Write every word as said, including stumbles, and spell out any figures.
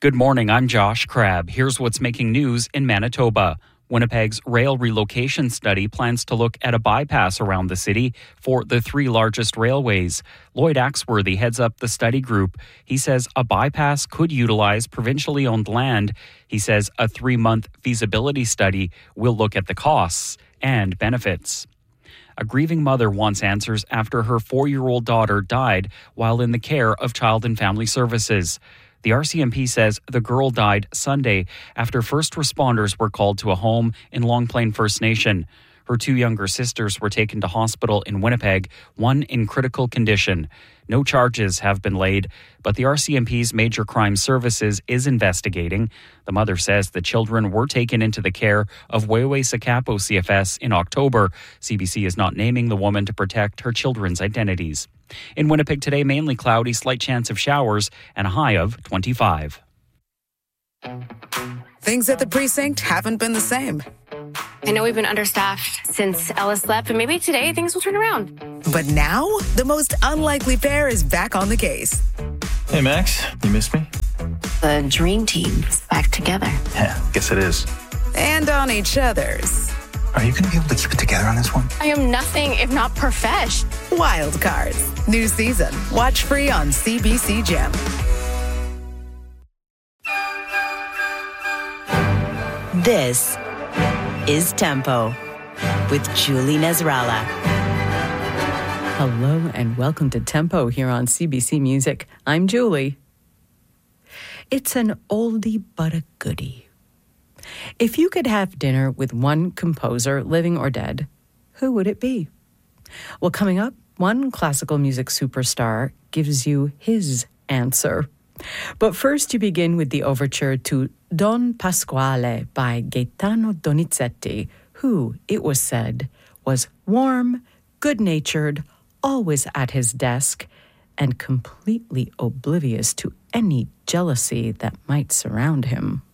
Good morning, I'm Josh Crabb. Here's what's making news in Manitoba. Winnipeg's rail relocation study plans to look at a bypass around the city for the three largest railways. Lloyd Axworthy heads up the study group. He says a bypass could utilize provincially owned land. He says a three-month feasibility study will look at the costs and benefits. A grieving mother wants answers after her four-year-old daughter died while in the care of Child and Family Services. The R C M P says the girl died Sunday after first responders were called to a home in Long Plain First Nation. Her two younger sisters were taken to hospital in Winnipeg, one in critical condition. No charges have been laid, but the R C M P's Major Crime Services is investigating. The mother says the children were taken into the care of Weway-Sakapo C F S in October. C B C is not naming the woman to protect her children's identities. In Winnipeg today, mainly cloudy, slight chance of showers, and a high of twenty-five. Things at the precinct haven't been the same. I know we've been understaffed since Ellis left, but maybe today things will turn around. But now, the most unlikely pair is back on the case. Hey, Max, you missed me? The dream team is back together. Yeah, guess it is. And on each other's. Are you going to be able to keep it together on this one? I am nothing if not profesh. Wild Cards. New season. Watch free on C B C Gem. This is Tempo with Julie Nasrallah. Hello and welcome to Tempo here on C B C Music. I'm Julie. It's an oldie but a goodie. If you could have dinner with one composer, living or dead, who would it be? Well, coming up, one classical music superstar gives you his answer. But first you begin with the overture to Don Pasquale by Gaetano Donizetti, who, it was said, was warm, good-natured, always at his desk, and completely oblivious to any jealousy that might surround him.